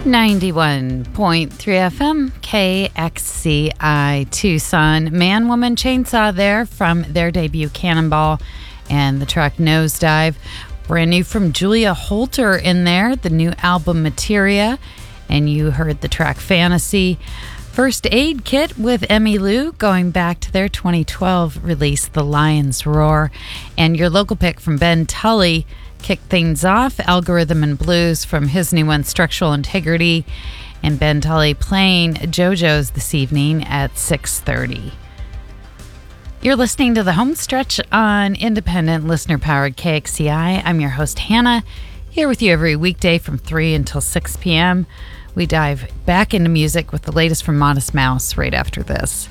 91.3 FM, KXCI Tucson. Man, Woman, Chainsaw there from their debut Cannonball and the track Nosedive. Brand new from Julia Holter in there, the new album Materia, and you heard the track Fantasy. First Aid Kit with Emmylou, going back to their 2012 release, The Lion's Roar. And your local pick from Ben Tully kick things off, Algorithm and Blues from his new one, Structural Integrity, and Ben Tully playing JoJo's this evening at 6:30. You're listening to The Home Stretch on independent listener-powered KXCI. I'm your host, Hannah, here with you every weekday from 3 until 6 p.m. We dive back into music with the latest from Modest Mouse right after this.